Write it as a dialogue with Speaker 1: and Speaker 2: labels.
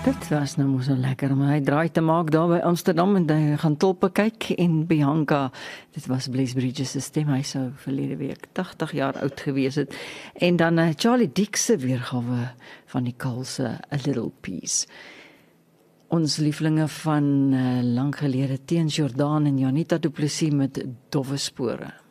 Speaker 1: Dit was nou mos so lekker om hy draai te maak daar by Amsterdam en hy gaan tulpe kyk en Bianca, dit was Blaze Bridges se stem, hy sou verlede week 80 jaar oud gewees het. En dan Charlie Dix se weergawe van die Kalse A Little Piece. Ons lieflinge van lang gelede Teens Jordaan en Janita Du Plessis met Dowwe Spore.